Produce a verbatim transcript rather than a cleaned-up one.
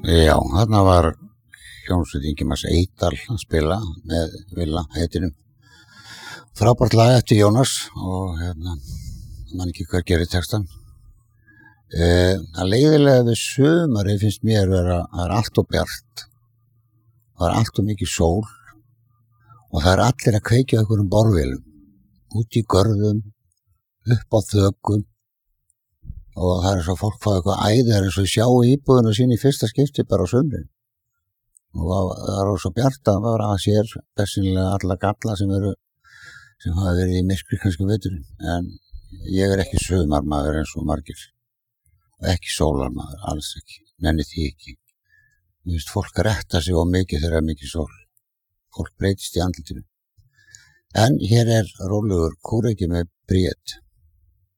Já, þarna var hljómsveit Ingimars Eydal að spila með Villa heitinum. Frábært lag eftir Jónas og hérna, man ekki hver gerir textan. Eh, að leiðilega við sumarið finnst mér vera að það er allt og bjart. Það er allt og mikið sól og það er allir að kveikja okkur um borvélum, út í görðum, upp á þökum og það er svo fólk fá eitthvað æðar eins og sjá íbúðuna sín í fyrsta skipti bara á sumrin. Og það er svo bjart að vera að sér bersýnilega alla galla sem eru sem hafa verið í myrkri kannski veturinn, en ég er ekki sumarmaður eins og margir og ekki sólarmaður, alls ekki, nenni því ekki. Ég veist, fólk retta sig á mikið þegar það er mikið sól. Fólk breytist í andlitinu. En hér er rólegur kúreki með Bríet.